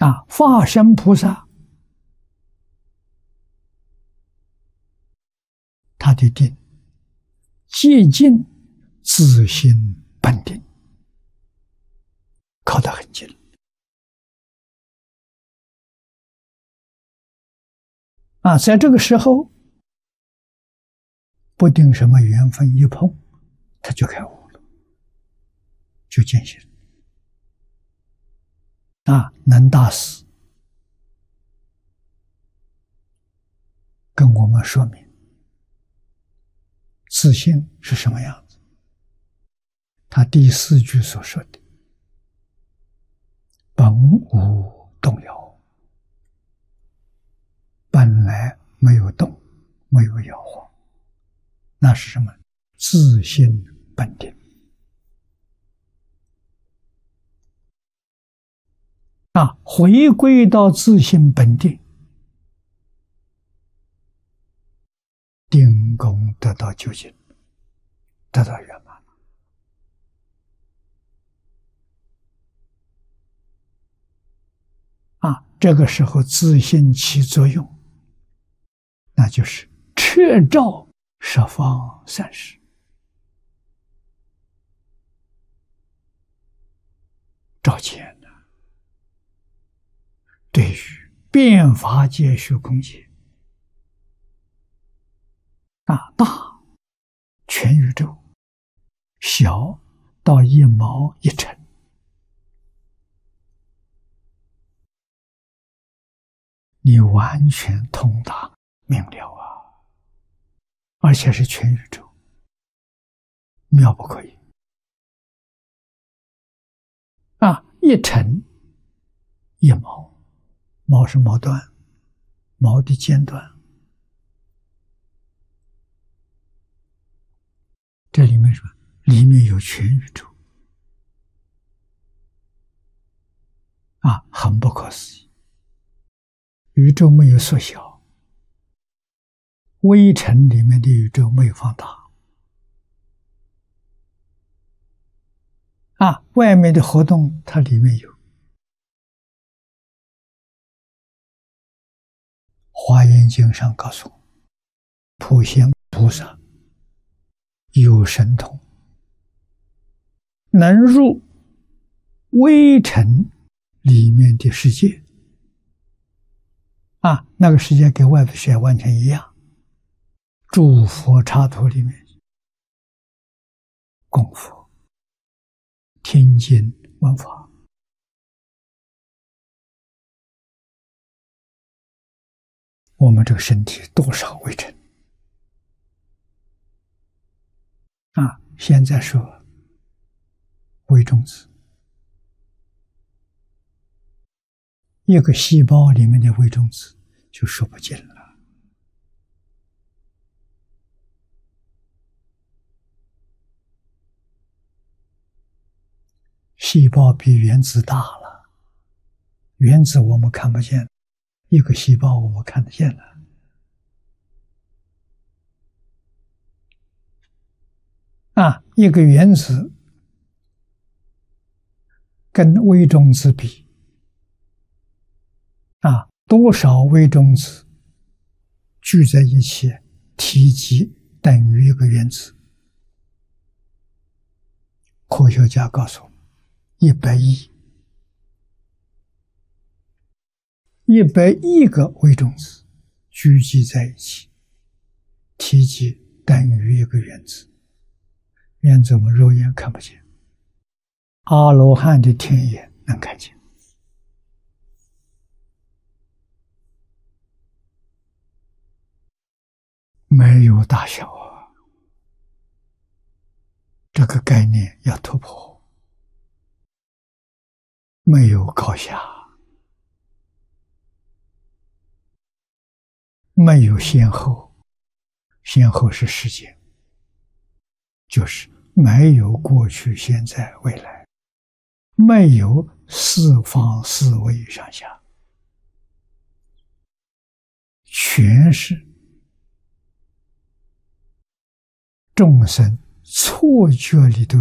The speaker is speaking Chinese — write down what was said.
化身菩萨，他的定接近自性本定，靠得很近。在这个时候，不定什么缘分一碰，他就开悟了，就见性。能大师跟我们说明自性是什么样子。他第4句所说的“本无动摇”，本来没有动，没有摇晃，那是什么？自性本定。回归到自性本定，定功得到究竟，得到圆满。这个时候自性起作用，那就是彻照十方三世，照见了对于变法界虚空界大全宇宙，小到1毛1尘，你完全通达明了而且是全宇宙，妙不可言。1尘1毛，毛是毛端，毛的尖端，这里面什么？里面有全宇宙很不可思议。宇宙没有缩小，微尘里面的宇宙没有放大外面的活动它里面有。华严经上告诉我，普贤菩萨有神通，能入微尘里面的世界那个世界跟外面世界完全一样，诸佛刹土里面供佛听经闻法，我们这个身体多少微尘现在说微中子，一个细胞里面的微中子就说不尽了。细胞比原子大了，原子我们看不见，一个细胞我们看得见了。一个原子跟微中子比多少微中子聚在一起，体积等于一个原子。科学家告诉我们，100亿，100亿个微中子聚集在一起，体积等于一个原子。原子我们肉眼看不见，阿罗汉的天眼能看见。没有大小这个概念要突破。没有高下，没有先后，先后是时间，就是没有过去、现在、未来，没有四方四维上下，全是众生错觉里头